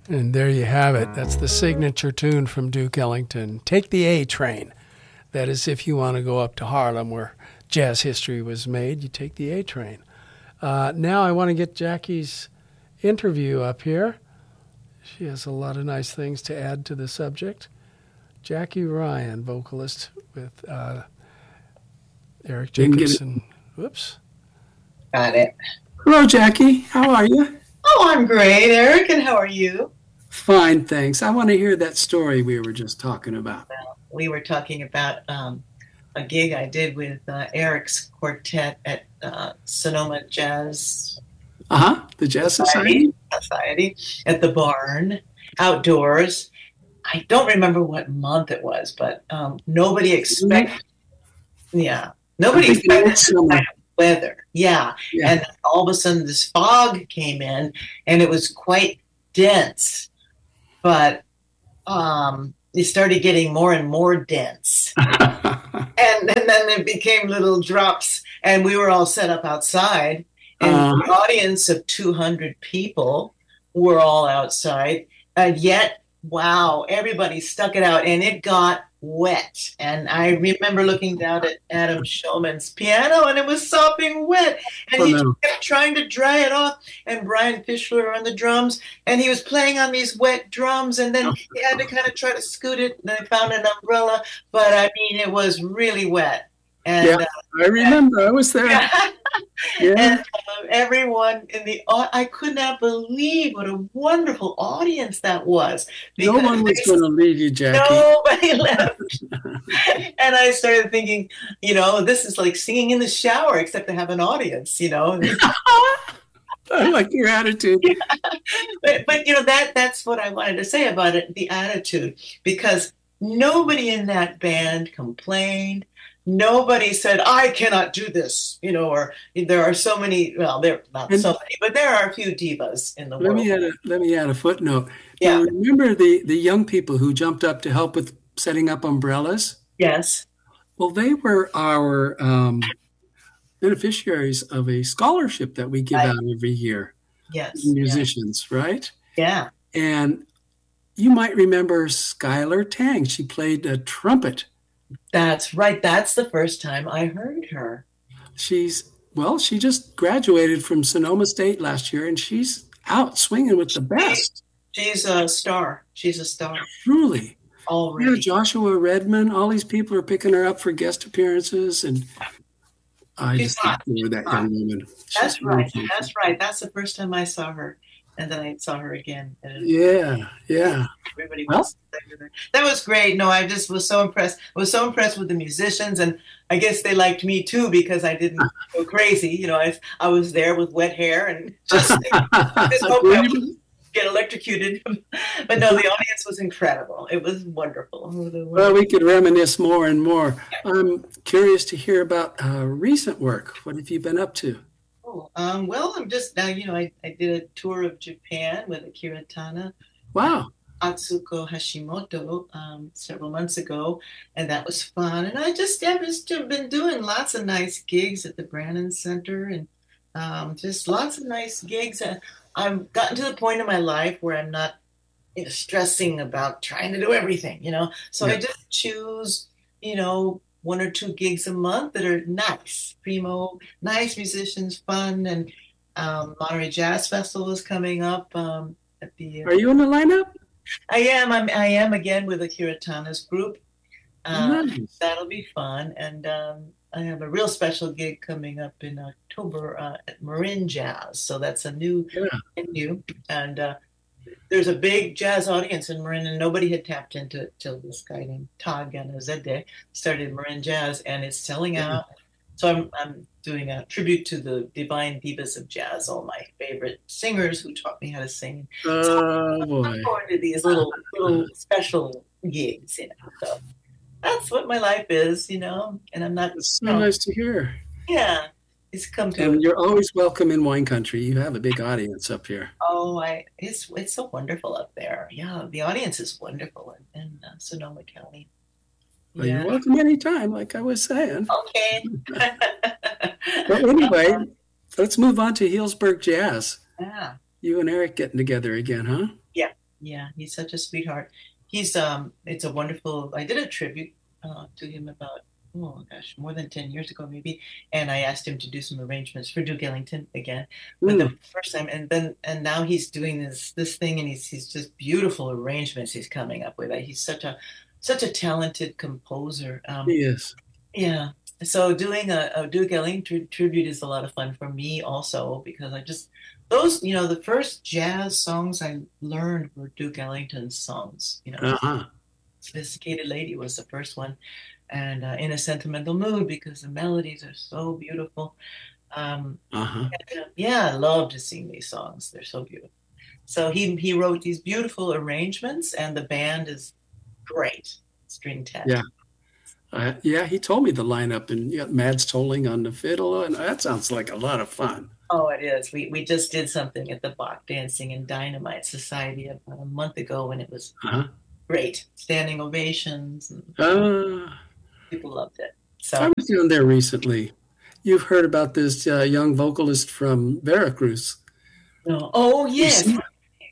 And there you have it. That's the signature tune from Duke Ellington. Take the A train. That is, if you want to go up to Harlem where jazz history was made, you take the A train. Now I want to get Jackie's interview up here. She has a lot of nice things to add to the subject. Jackie Ryan, vocalist with Eric Jacobson. Whoops. Got it. Hello, Jackie. How are you? Oh, I'm great, Eric. And how are you? Fine, thanks. I want to hear that story we were just talking about. Well, we were talking about a gig I did with Eric's quartet at Sonoma Jazz The Jazz Society at the barn, outdoors. I don't remember what month it was, but nobody expected. Yeah, nobody expected this kind of weather. Yeah, and all of a sudden this fog came in, and it was quite dense. But it started getting more and more dense. and then it became little drops, and we were all set up outside. And the audience of 200 people were all outside. And yet, wow, everybody stuck it out, and it got wet. And I remember looking down at Adam Shulman's piano, and it was sopping wet. And he kept trying to dry it off. And Brian Fischler on the drums, and he was playing on these wet drums, and then he had to kind of try to scoot it. And I found an umbrella, but I mean, it was really wet. And, I remember. I was there. And everyone I could not believe what a wonderful audience that was. No one was going to leave you, Jackie. Nobody left. And I started thinking, this is like singing in the shower, except to have an audience, I like your attitude. But that's what I wanted to say about it, the attitude, because nobody in that band complained. Nobody said, I cannot do this, or there are so many, well, there not so many, but there are a few divas in the world. Let me add a footnote. Yeah. Remember the young people who jumped up to help with setting up umbrellas? Yes. Well, they were our beneficiaries of a scholarship that we give out every year. Yes. Musicians, right? Yeah. And you might remember Skylar Tang. She played a trumpet. That's right. That's the first time I heard her. She just graduated from Sonoma State last year, and she's out swinging with the best. She's a star. Truly. Already. Yeah, Joshua Redman, all these people are picking her up for guest appearances, and I just adore that young woman. That's right. That's right. That's the first time I saw her. And then I saw her again. Yeah. Everybody was that was great. No, I just was so impressed. I was so impressed with the musicians, and I guess they liked me too because I didn't go crazy. I was there with wet hair and just hoping get electrocuted. But no, the audience was incredible. It was wonderful. Well, we could reminisce more and more. I'm curious to hear about recent work. What have you been up to? Well, I'm just now, I did a tour of Japan with Akira Tana. Wow. Atsuko Hashimoto several months ago, and that was fun. And I've just been doing lots of nice gigs at the Brannan Center, and just lots of nice gigs. I've gotten to the point in my life where I'm not stressing about trying to do everything, So I just choose, one or two gigs a month that are nice, primo, nice musicians, fun, and Monterey Jazz Festival is coming up. At the. Are you in the lineup? I am. I am again with Akira Tana's group. Nice. That'll be fun, and I have a real special gig coming up in October at Marin Jazz. So that's a new venue, and there's a big jazz audience in Marin, and nobody had tapped into it till this guy named Todd Ganozede started Marin Jazz, and it's selling out. So I'm doing a tribute to the divine divas of jazz, all my favorite singers who taught me how to sing. Oh, boy. I'm going to these little special gigs, So that's what my life is, and I'm not. It's so nice to hear. Yeah. It's come to. And you're always welcome in wine country. You have a big audience up here. Oh, it's so wonderful up there. Yeah, the audience is wonderful in Sonoma County. Well, you're welcome anytime, like I was saying. Okay. But anyway, let's move on to Healdsburg Jazz. Yeah. You and Eric getting together again, huh? Yeah. Yeah, he's such a sweetheart. It's a wonderful. I did a tribute to him about, oh gosh, more than 10 years ago maybe, and I asked him to do some arrangements for Duke Ellington again. But the Mm. first time, and now he's doing this thing, and he's just beautiful arrangements he's coming up with. He's such a talented composer. He is. Yeah. So doing a Duke Ellington tribute is a lot of fun for me also because I just those, the first jazz songs I learned were Duke Ellington's songs. Uh-huh. Sophisticated Lady was the first one, and In a Sentimental Mood because the melodies are so beautiful. Uh-huh. Yeah, I love to sing these songs. They're so beautiful. So he wrote these beautiful arrangements, and the band is great. String tech. Yeah. Yeah, he told me the lineup, and you got Mads Tolling on the fiddle, and that sounds like a lot of fun. Oh, it is. We just did something at the Bach Dancing and Dynamite Society about a month ago, and it was Uh-huh. great. Standing ovations, and Uh, people loved it. I So, was down there recently. You've heard about this young vocalist from Veracruz, no. Oh, yes. Lucia,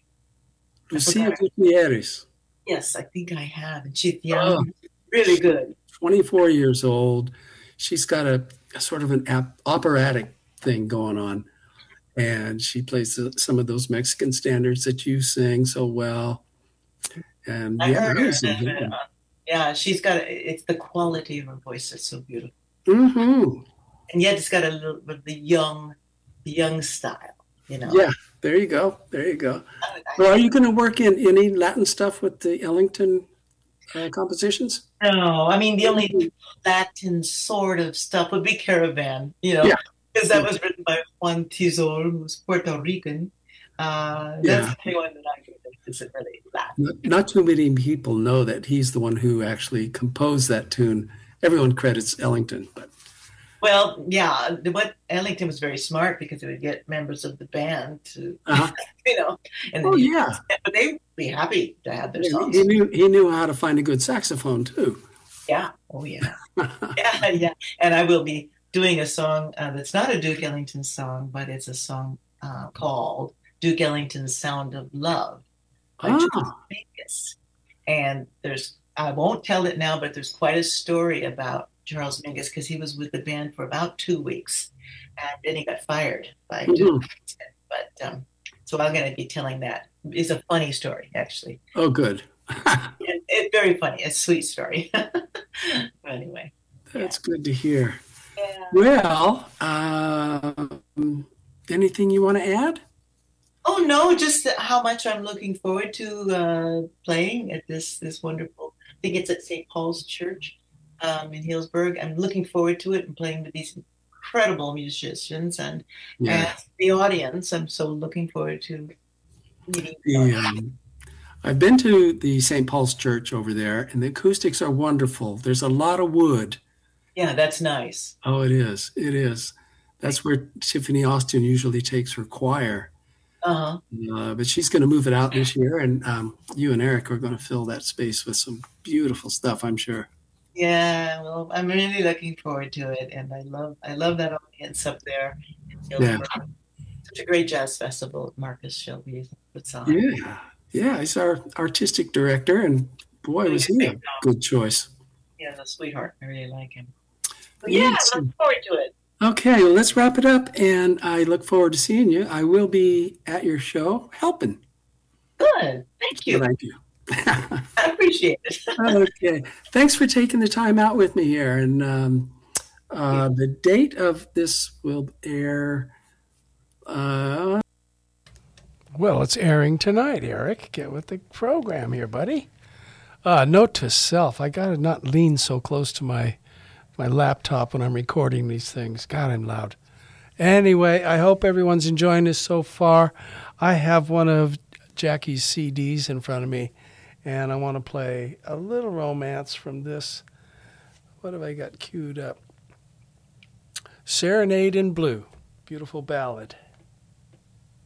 I Lucia forgot. Gutierrez. Yes, I think I have. And she's Oh, young, really good. 24 years old. She's got a sort of an operatic thing going on, and she plays some of those Mexican standards that you sing so well. And I yeah, heard I her. was enjoying. Yeah, it's the quality of her voice that's so beautiful. Mm-hmm. And yet it's got a little bit of the young style. Yeah, there you go. There you go. I, Well, are you going to work in any Latin stuff with the Ellington compositions? No, I mean the only Latin sort of stuff would be Caravan, Yeah, because that was written by Juan Tizol, who's Puerto Rican. That's yeah. the only one that I can think isn't really Latin. Not too many people know that he's the one who actually composed that tune. Everyone credits Ellington, but Well, yeah, what Ellington was very smart because it would get members of the band to, uh-huh. and Oh then yeah, but they'd be happy to have their songs. he knew how to find a good saxophone too. Yeah, oh yeah, yeah, yeah. And I will be doing a song that's not a Duke Ellington song, but it's a song called Duke Ellington's Sound of Love by Charles Ah, Mingus. And I won't tell it now, but there's quite a story about Charles Mingus because he was with the band for about 2 weeks, and then he got fired by Duke mhm. Ellington. But so I'm going to be telling that. It's a funny story, actually. Oh, good. It's very funny. It's a sweet story. But anyway, yeah. That's good to hear. Yeah. Well, anything you want to add? Oh no, just how much I'm looking forward to playing at this wonderful. I think it's at St. Paul's Church in Healdsburg. I'm looking forward to it and playing with these incredible musicians and Yeah. the audience. I'm so looking forward to meeting. The, I've been to the St. Paul's Church over there, and the acoustics are wonderful. There's a lot of wood. Yeah, that's nice. Oh, it is. It is. That's where Tiffany Austin usually takes her choir. Uh-huh. But she's going to move it out this year, and you and Eric are going to fill that space with some beautiful stuff, I'm sure. Yeah, well, I'm really looking forward to it, and I love that audience up there in Yeah. Healdsburg. Such a great jazz festival Marcus Shelby puts on. Yeah. Yeah. He's our artistic director, and boy, was he a good choice. Yeah, a sweetheart. I really like him. But Yeah, yeah, I look forward to it. Okay, well, let's wrap it up, and I look forward to seeing you. I will be at your show helping. Good. Thank you. Thank you. I appreciate it. Okay, thanks for taking the time out with me here. And the date of this will air. Well, it's airing tonight, Eric. Get with the program here, buddy. Note to self, I got to not lean so close to my laptop when I'm recording these things. God, I'm loud. Anyway, I hope everyone's enjoying this so far. I have one of Jackie's CDs in front of me, and I want to play a little romance from this. What have I got queued up? Serenade in Blue. Beautiful ballad.